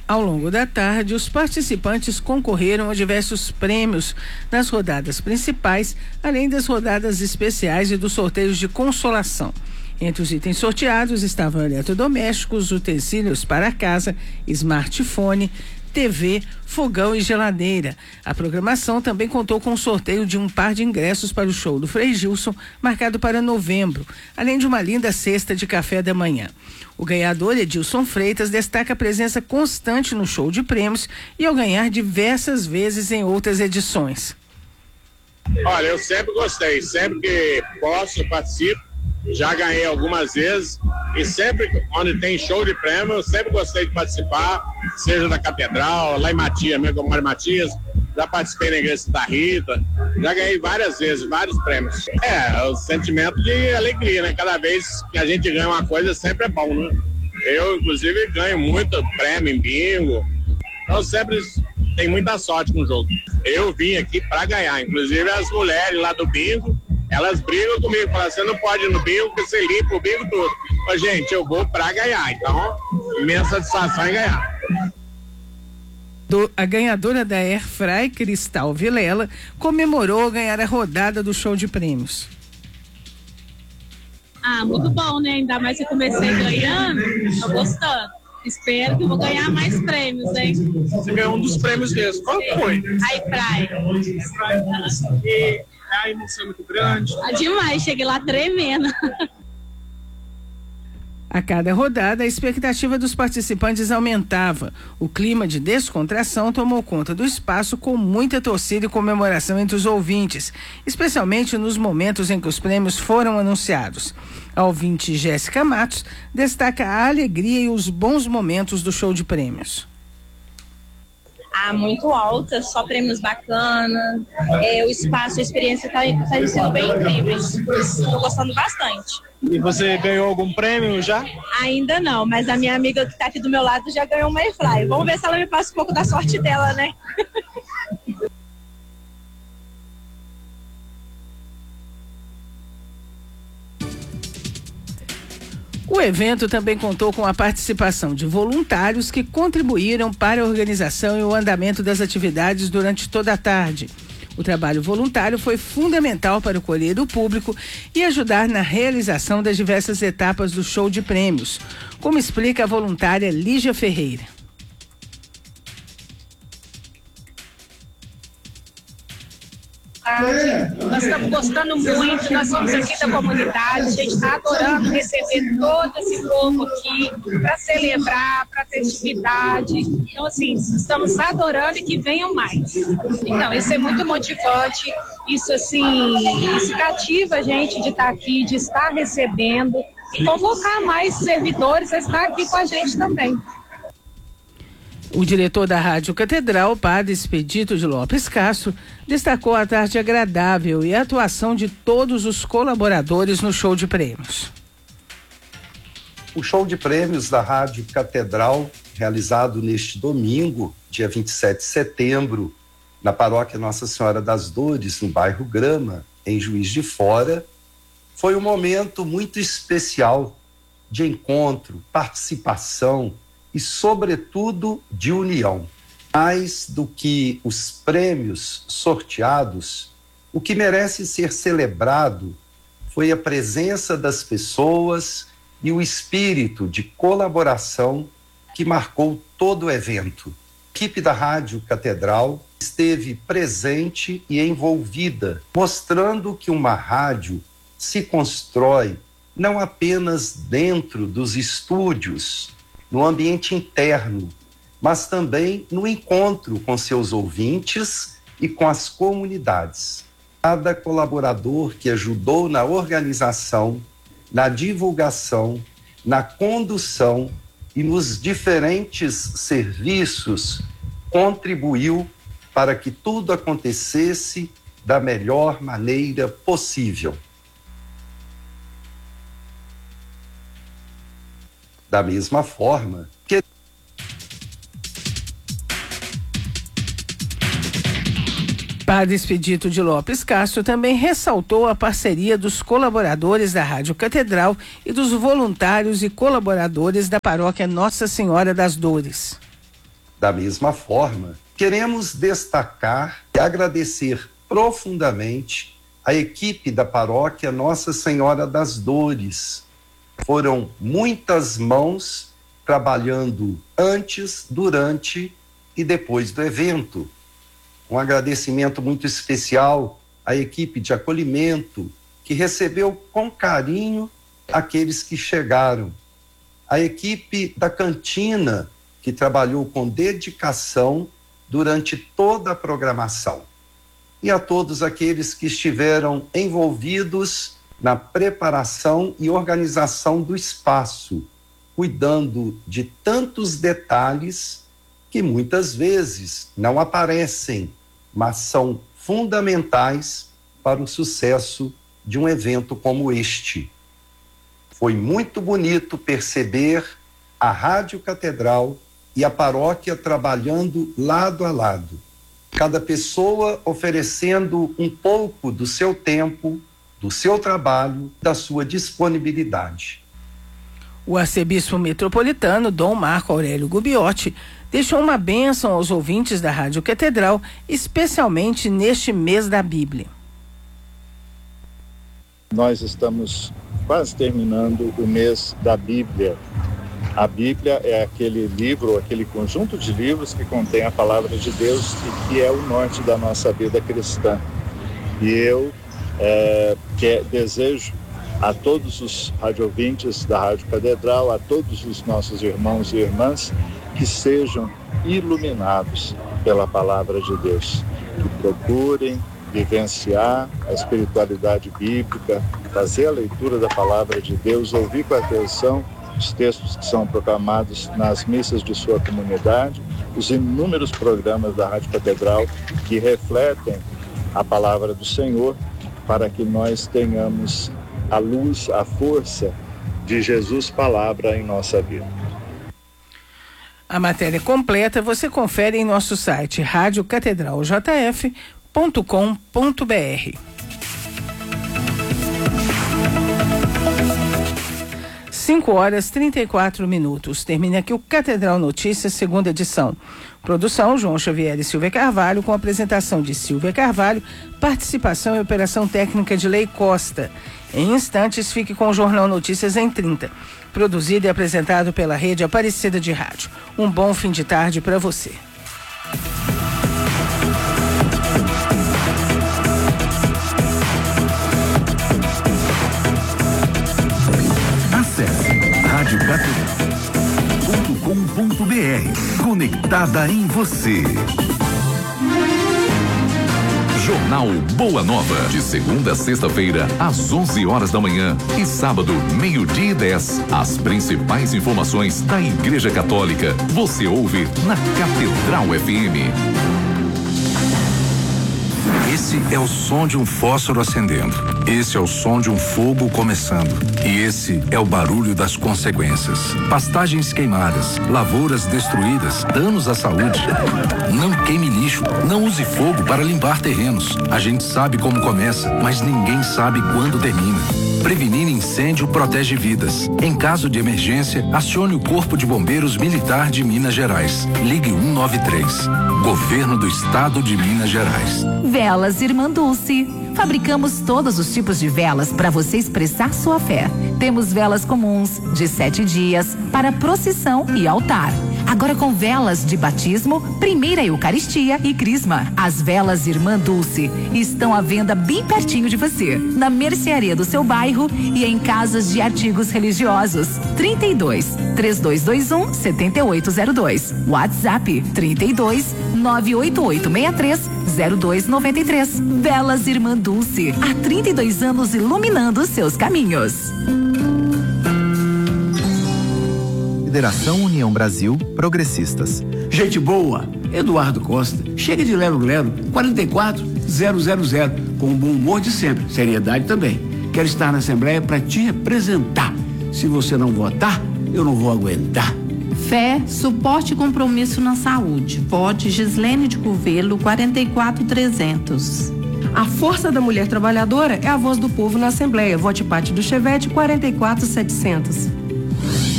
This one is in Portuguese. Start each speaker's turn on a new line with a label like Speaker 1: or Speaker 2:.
Speaker 1: Ao longo da tarde, os participantes concorreram a diversos prêmios nas rodadas principais, além das rodadas especiais e dos sorteios de consolação. Entre os itens sorteados estavam eletrodomésticos, utensílios para casa, smartphone, TV, fogão e geladeira. A programação também contou com o sorteio de um par de ingressos para o show do Frei Gilson, marcado para novembro, além de uma linda cesta de café da manhã. O ganhador, Edilson Freitas, destaca a presença constante no show de prêmios e ao ganhar diversas vezes em outras edições.
Speaker 2: Olha, eu sempre gostei, sempre que posso, participo. Já ganhei algumas vezes e sempre, onde tem show de prêmio, eu sempre gostei de participar, seja da Catedral, lá em Matias, mesmo como Matias, já participei na Igreja da Rita, já ganhei várias vezes, vários prêmios. É o sentimento de alegria, né? Cada vez que a gente ganha uma coisa, sempre é bom, né? Eu, inclusive, ganho muito prêmio em bingo, então sempre tem muita sorte com o jogo. Eu vim aqui para ganhar, inclusive as mulheres lá do bingo, elas brigam comigo, falam, você não pode ir no bingo, porque você limpa o bingo todo. Mas, gente, eu vou pra ganhar, então, imensa satisfação em ganhar.
Speaker 1: A ganhadora da Airfry, Cristal Vilela, comemorou ganhar a rodada do show de prêmios.
Speaker 3: Muito bom, né? Ainda mais que eu comecei ganhando, tô gostando. Espero que eu vou ganhar mais prêmios, hein?
Speaker 4: Você ganhou um dos prêmios mesmo. Qual foi?
Speaker 3: Airfry.
Speaker 4: E a emoção é muito grande.
Speaker 3: Demais, cheguei lá tremendo.
Speaker 1: A cada rodada, a expectativa dos participantes aumentava. O clima de descontração tomou conta do espaço com muita torcida e comemoração entre os ouvintes, especialmente nos momentos em que os prêmios foram anunciados. A ouvinte Jéssica Matos destaca a alegria e os bons momentos do show de prêmios.
Speaker 5: Muito alta, só prêmios bacanas, o espaço, a experiência está sendo bem incríveis. Estou gostando bastante.
Speaker 4: E você ganhou algum prêmio já?
Speaker 5: Ainda não, mas a minha amiga que está aqui do meu lado já ganhou uma Airfry. Vamos ver se ela me passa um pouco da sorte dela, né?
Speaker 1: O evento também contou com a participação de voluntários que contribuíram para a organização e o andamento das atividades durante toda a tarde. O trabalho voluntário foi fundamental para acolher o público e ajudar na realização das diversas etapas do show de prêmios, como explica a voluntária Lígia Ferreira.
Speaker 3: Nós estamos gostando muito, nós somos aqui da comunidade, a gente está adorando receber todo esse povo aqui para celebrar, para ter atividade. Então, assim, estamos adorando e que venham mais. Então, isso é muito motivante, isso, assim, isso cativa a gente de estar aqui, de estar recebendo e convocar mais servidores a estar aqui com a gente também.
Speaker 1: O diretor da Rádio Catedral, Padre Expedito de Lopes Castro, destacou a tarde agradável e a atuação de todos os colaboradores no show de prêmios.
Speaker 6: O show de prêmios da Rádio Catedral, realizado neste domingo, dia 27 de setembro, na paróquia Nossa Senhora das Dores, no bairro Grama, em Juiz de Fora, foi um momento muito especial de encontro, participação e, sobretudo, de união. Mais do que os prêmios sorteados, o que merece ser celebrado foi a presença das pessoas e o espírito de colaboração que marcou todo o evento. A equipe da Rádio Catedral esteve presente e envolvida, mostrando que uma rádio se constrói não apenas dentro dos estúdios, no ambiente interno, mas também no encontro com seus ouvintes e com as comunidades. Cada colaborador que ajudou na organização, na divulgação, na condução e nos diferentes serviços contribuiu para que tudo acontecesse da melhor maneira possível. Da mesma forma que
Speaker 1: Padre Expedito de Lopes Castro também ressaltou a parceria dos colaboradores da Rádio Catedral e dos voluntários e colaboradores da paróquia Nossa Senhora das Dores.
Speaker 6: Da mesma forma, queremos destacar e agradecer profundamente a equipe da paróquia Nossa Senhora das Dores. Foram muitas mãos trabalhando antes, durante e depois do evento. Um agradecimento muito especial à equipe de acolhimento, que recebeu com carinho aqueles que chegaram. A equipe da cantina, que trabalhou com dedicação durante toda a programação. E a todos aqueles que estiveram envolvidos na preparação e organização do espaço, cuidando de tantos detalhes que muitas vezes não aparecem, mas são fundamentais para o sucesso de um evento como este. Foi muito bonito perceber a Rádio Catedral e a paróquia trabalhando lado a lado, cada pessoa oferecendo um pouco do seu tempo, do seu trabalho, da sua disponibilidade.
Speaker 1: O arcebispo metropolitano, Dom Marco Aurélio Gubbiotti, deixou uma bênção aos ouvintes da Rádio Catedral, especialmente neste mês da Bíblia.
Speaker 7: Nós estamos quase terminando o mês da Bíblia. A Bíblia é aquele livro, aquele conjunto de livros que contém a palavra de Deus e que é o norte da nossa vida cristã. E eu desejo a todos os radiovintes da Rádio Catedral, a todos os nossos irmãos e irmãs, que sejam iluminados pela palavra de Deus, que procurem vivenciar a espiritualidade bíblica, fazer a leitura da palavra de Deus, ouvir com atenção os textos que são proclamados nas missas de sua comunidade, os inúmeros programas da Rádio Catedral que refletem a palavra do Senhor, para que nós tenhamos a luz, a força de Jesus Palavra em nossa vida.
Speaker 1: A matéria completa você confere em nosso site radiocatedraljf.com.br. 5h34. Termina aqui o Catedral Notícias, segunda edição. Produção, João Xavier e Silvia Carvalho, com apresentação de Silvia Carvalho, participação e operação técnica de Lei Costa. Em instantes, fique com o Jornal Notícias em 30. Produzido e apresentado pela Rede Aparecida de Rádio. Um bom fim de tarde para você.
Speaker 8: Acesse radiocatedral.com.br. Conectada em você. Jornal Boa Nova, de segunda a sexta-feira, às 11h da manhã e sábado, 12h10. As principais informações da Igreja Católica você ouve na Catedral FM.
Speaker 9: Esse é o som de um fósforo acendendo. Esse é o som de um fogo começando. E esse é o barulho das consequências. Pastagens queimadas, lavouras destruídas, danos à saúde. Não queime lixo, não use fogo para limpar terrenos. A gente sabe como começa, mas ninguém sabe quando termina. Prevenir incêndio protege vidas. Em caso de emergência, acione o Corpo de Bombeiros Militar de Minas Gerais. Ligue 193. Governo do Estado de Minas Gerais.
Speaker 10: Velas Irmã Dulce. Fabricamos todos os tipos de velas para você expressar sua fé. Temos velas comuns, de 7 dias, para procissão e altar. Agora com velas de batismo, primeira Eucaristia e Crisma. As velas Irmã Dulce estão à venda bem pertinho de você, na mercearia do seu bairro e em casas de artigos religiosos. 32-3221-7802. WhatsApp 32-98863-0293. Velas Irmã Dulce, há 32 anos iluminando seus caminhos.
Speaker 11: Federação União Brasil Progressistas.
Speaker 12: Gente boa, Eduardo Costa. Chega de lero-lero, 44000, com o bom humor de sempre, seriedade também. Quero estar na Assembleia para te representar. Se você não votar, eu não vou aguentar.
Speaker 13: Fé, suporte e compromisso na saúde. Vote Gislene de Covelo, 44300.
Speaker 14: A força da mulher trabalhadora é a voz do povo na Assembleia. Vote Pátio do Chevette, 44700.